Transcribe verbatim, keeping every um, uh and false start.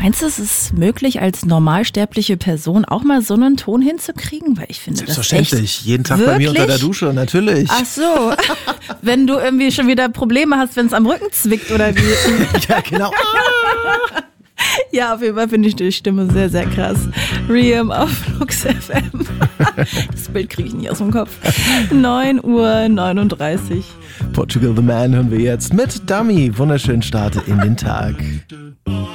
Meinst du, es ist möglich, als normalsterbliche Person auch mal so einen Ton hinzukriegen? Weil ich finde das echt... Selbstverständlich, jeden Tag Wirklich? bei mir unter der Dusche, natürlich. Ach so, wenn du irgendwie schon wieder Probleme hast, wenn es am Rücken zwickt oder wie. Ja, genau. Ja, auf jeden Fall finde ich die Stimme sehr, sehr krass. Riem auf Flux F M. Das Bild kriege ich nicht aus dem Kopf. neun Uhr neununddreißig. Portugal the Man hören wir jetzt mit Dummy. Wunderschönen Start in den Tag.